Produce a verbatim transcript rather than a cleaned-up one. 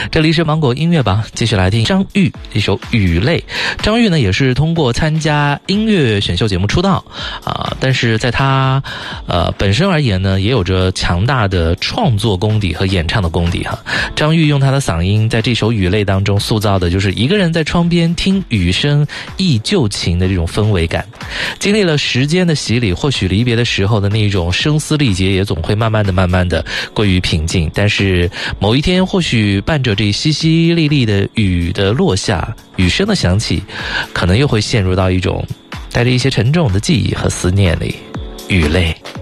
这里是芒果音乐吧，继续来听张玉一首《雨泪》。张玉呢也是通过参加音乐选秀节目出道啊、呃，但是在他呃本身而言呢，也有着强大的创作功底和演唱的功底哈。张玉用他的嗓音在这首《雨泪》当中塑造的就是一个人在窗边听雨声忆旧情的这种氛围感。经历了时间的洗礼，或许离别的时候的那种声嘶力竭也总会慢慢的慢慢的归于平静，但是某一天或许伴着这淅淅沥沥的雨的落下，雨声的响起，可能又会陷入到一种带着一些沉重的记忆和思念里。雨泪。